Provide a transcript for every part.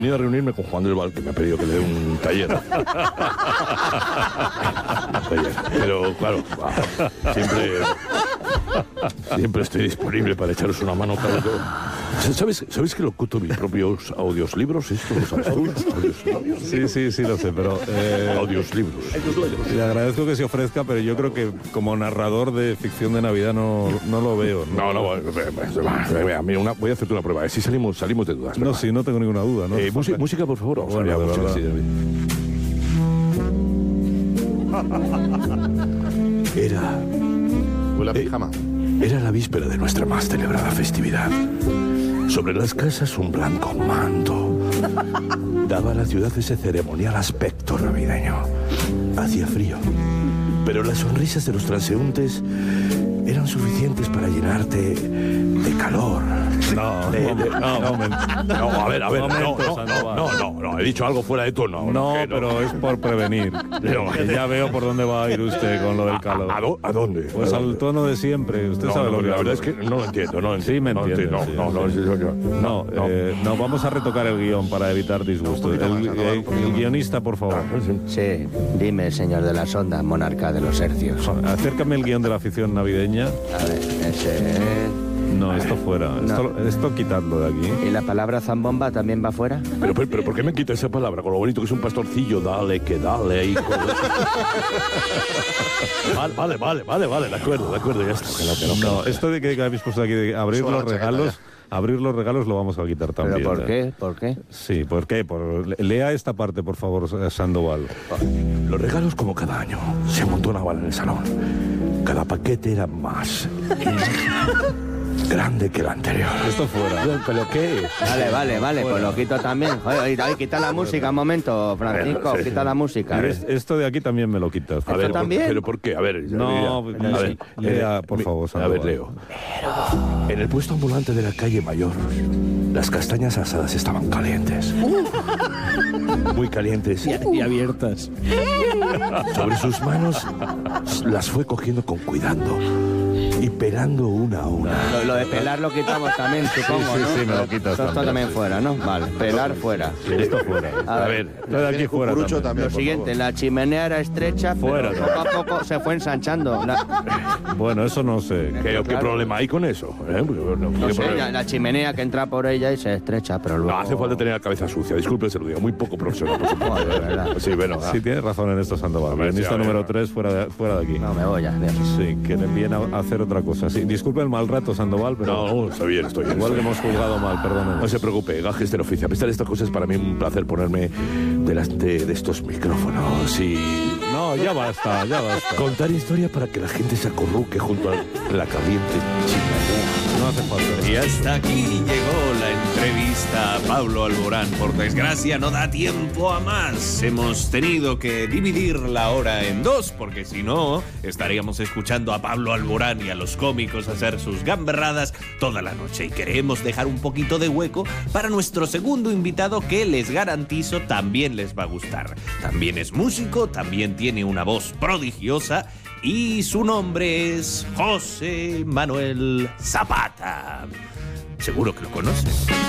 He ido a reunirme con Juan del Val, que me ha pedido que le dé un taller. Pero, claro, siempre estoy disponible para echaros una mano. Claro. ¿Sabes que locuto mis propios audiolibros? ¿Esto lo sabes tú? Sí, lo sé, pero... audiolibros. Le agradezco que se ofrezca, pero yo creo que como narrador de ficción de Navidad no lo veo. No, voy a hacerte una prueba. Si salimos de dudas. No, sí, no tengo ninguna duda. ¿No? Música, por favor. Bueno, de verdad. Era la víspera de nuestra más celebrada festividad. Sobre las casas un blanco manto daba a la ciudad ese ceremonial aspecto navideño. Hacía frío, pero las sonrisas de los transeúntes eran suficientes para llenarte de calor. No, a ver, no, he dicho algo fuera de tono. No, pero es por prevenir. Ya veo por dónde va a ir usted con lo del calor. ¿A dónde? Pues al tono de siempre. Usted sabe lo que la verdad hablo. es que no lo entiendo. Sí, me entiende. No, vamos a retocar el guión para evitar disgustos. El guionista, por favor. Sí, dime, señor de la sonda, monarca de los hercios. Acércame el guión de la afición navideña. A ver, ese... No, esto fuera. No. Esto quitadlo de aquí. ¿Y la palabra zambomba también va fuera? Pero ¿por qué me quita esa palabra? Con lo bonito que es un pastorcillo, dale. Ahí, vale, de acuerdo, ya está. No, esto de que habéis puesto aquí de abrir los regalos lo vamos a quitar también. ¿Pero por qué? ¿Por qué? Sí, ¿por qué? Lea esta parte, por favor, Sandoval. Los regalos, como cada año, se amontonaban en el salón. Cada paquete era más grande que el anterior. Esto fuera. ¿Pero qué? Vale, pues lo quito también. Joder, quita la música un momento, Francisco, quita la música. Esto de aquí también me lo quitas. A ver, también? ¿Pero por qué? A ver, lea, por favor, Sandoval. A ver, leo. En el puesto ambulante de la calle Mayor, las castañas asadas estaban calientes. Muy calientes. Y abiertas. Sobre sus manos las fue cogiendo con cuidado y pelando una a una. Lo de pelar lo quitamos también, supongo, ¿no? Sí, me lo quitas Esto también fuera, ¿no? Vale, pelar fuera. Esto fuera. A ver, lo de aquí fuera también. Lo siguiente, la chimenea era estrecha, Fuera. pero poco a poco se fue ensanchando. Bueno, eso no sé. ¿Qué problema hay con eso? No sé, la chimenea que entra por ella y se estrecha, pero luego... No hace falta tener la cabeza sucia, disculpe, se lo digo, muy poco profesional, por supuesto. Joder, de verdad. Sí, bueno. Sí, tienes razón en esto, Sandoval. Guionista número 3, fuera de aquí. No, me voy ya. Sí, que le viene a hacer otra cosa. Sí, disculpe el mal rato, Sandoval, pero... No, estoy bien. Igual que hemos juzgado mal, perdónenme. No se preocupe, gajes del oficio. A pesar de estas cosas, para mí es un placer ponerme delante de estos micrófonos y... No, ya basta. Contar historia para que la gente se acurruque junto a la caliente chimenea. No hace falta. Y hasta aquí llegó la entrevista a Pablo Alborán. Por desgracia no da tiempo a más. Hemos tenido que dividir la hora en dos, porque si no, estaríamos escuchando a Pablo Alborán y a los cómicos hacer sus gamberradas toda la noche. Y queremos dejar un poquito de hueco para nuestro segundo invitado, que les garantizo también les va a gustar. También es músico, también tiene una voz prodigiosa, y su nombre es José Manuel Zapata. Seguro que lo conocen.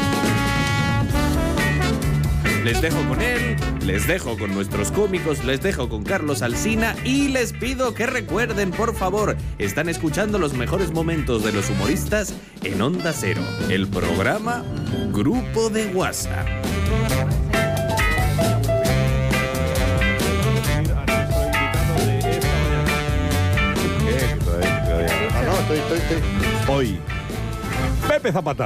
Les dejo con él, les dejo con nuestros cómicos, les dejo con Carlos Alsina y les pido que recuerden, por favor, están escuchando los mejores momentos de los humoristas en Onda Cero, el programa Grupo de WhatsApp. Estoy. Hoy, Pepe Zapata.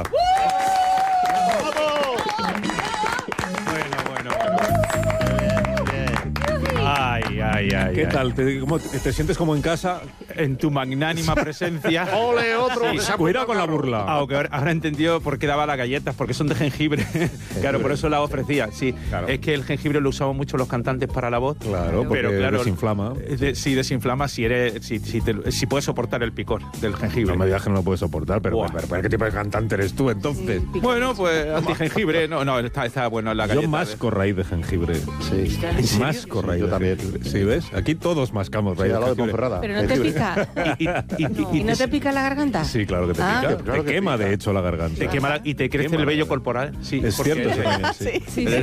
Ay. ¿Qué tal? ¿Te sientes como en casa? En tu magnánima presencia. ¡Ole, otro! Cuidado con la burla. Aunque ahora he entendido por qué daba las galletas, porque son de jengibre. Claro, por eso las ofrecía. Sí, claro. Es que el jengibre lo usamos mucho los cantantes para la voz. Claro, porque claro, desinflama. Sí, desinflama si puedes soportar el picor del jengibre. No me digas que no lo puedes soportar, pero ¿qué tipo de cantante eres tú entonces? Bueno, pues anti-jengibre. No, está bueno la galleta. Yo masco raíz de jengibre. Sí. Masco raíz. Yo también. Sí, ¿ves? Aquí todos mascamos raíz de jengibre. Pero no te pica. ¿Y no te pica la garganta? Sí, claro que te pica. Claro te quema, de hecho, la garganta. Te quema y te crece el vello corporal. Sí, es cierto, sí. Sí.